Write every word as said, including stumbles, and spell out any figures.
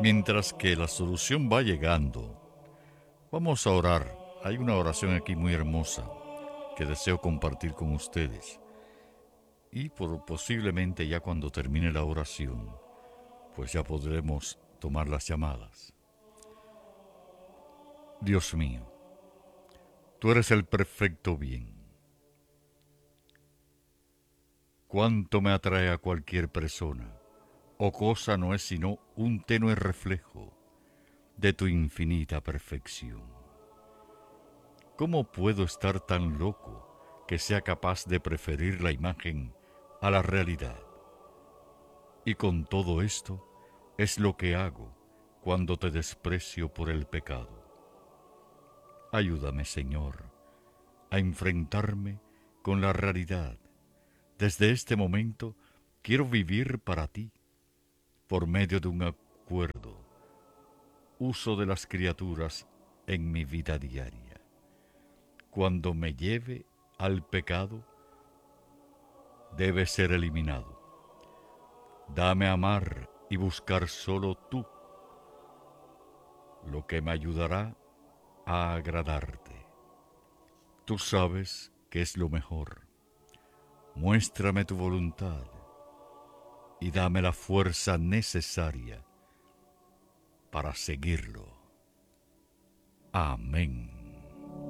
Mientras que la solución va llegando, vamos a orar. Hay una oración aquí muy hermosa que deseo compartir con ustedes. Y por, posiblemente ya cuando termine la oración, pues ya podremos tomar las llamadas. Dios mío, tú eres el perfecto bien. Cuánto me atrae a cualquier persona o cosa no es sino un tenue reflejo de tu infinita perfección. ¿Cómo puedo estar tan loco que sea capaz de preferir la imagen a la realidad? Y con todo esto es lo que hago cuando te desprecio por el pecado. Ayúdame, Señor, a enfrentarme con la realidad. Desde este momento quiero vivir para ti, por medio de un acuerdo, uso de las criaturas en mi vida diaria. Cuando me lleve al pecado, debe ser eliminado. Dame a amar y buscar solo tú, lo que me ayudará a agradarte. Tú sabes que es lo mejor. Muéstrame tu voluntad y dame la fuerza necesaria para seguirlo. Amén.